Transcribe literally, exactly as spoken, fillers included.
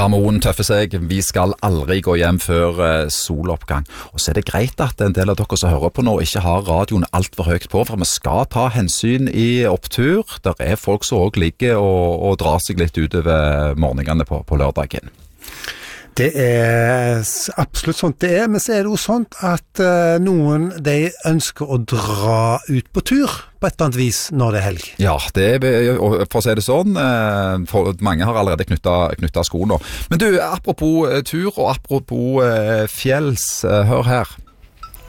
Ramon tøffer seg, vi skal aldri gå hjem før uh, soloppgang. Og så er det greit at en del av dere som hører på nå ikke har radioen alt for høyt på, for vi skal ta hensyn i opptur. Der er folk som også ligger og, og drar seg litt utover morgenene på, på lørdagen. Det er absolutt sånt det er, men så er det jo sånn at uh, noen de ønsker å dra ut på tur på et eller annet vis når det er helg. Ja, det er, for å si det sånn, uh, for mange har allerede knyttet, knyttet skoene. Men du, apropos uh, tur og apropos uh, fjells, uh, hør her.